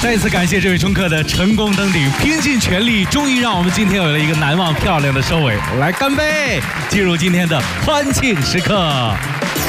再一次感谢这位冲客的成功登顶，拼尽全力，终于让我们今天有了一个难忘漂亮的收尾。来干杯，进入今天的欢庆时刻。